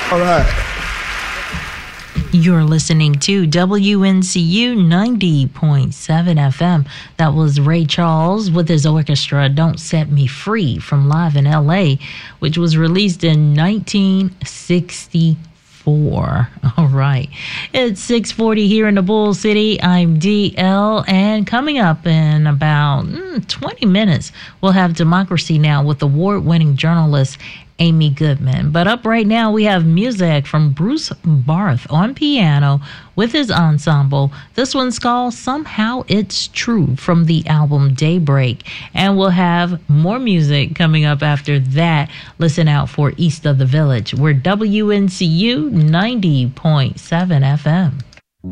All right. You're listening to WNCU 90.7 FM. That was Ray Charles with his orchestra, Don't Set Me Free, from Live in LA, which was released in 1964. All right. It's 6:40 here in the Bull City. I'm DL, and coming up in about 20 minutes, we'll have Democracy Now! With award-winning journalist Amy Goodman. But up right now, we have music from Bruce Barth on piano with his ensemble. This one's called Somehow It's True from the album Daybreak. And we'll have more music coming up after that. Listen out for East of the Village. We're WNCU 90.7 FM.